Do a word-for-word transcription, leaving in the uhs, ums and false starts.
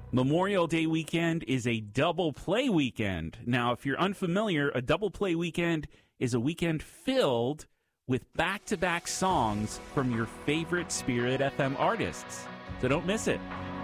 Memorial Day weekend is a double play weekend. Now, if you're unfamiliar, a double play weekend is a weekend filled with back-to-back songs from your favorite Spirit F M artists. So don't miss it.